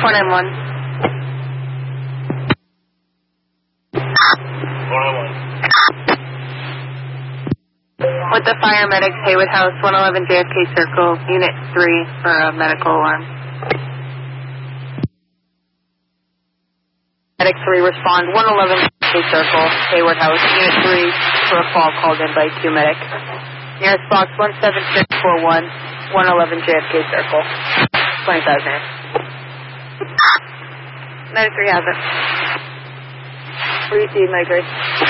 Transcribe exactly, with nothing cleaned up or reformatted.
four nine one. four nine one. With the fire medics, Haywood House, one eleven J F K Circle, Unit three for a medical alarm. Medic three respond, one eleven J F K Circle, Haywood House, Unit three for a call called in by two medics. Nearest box one seven six four one, one eleven J F K Circle, twenty-five minutes. Medic three has it. Receive, my grid.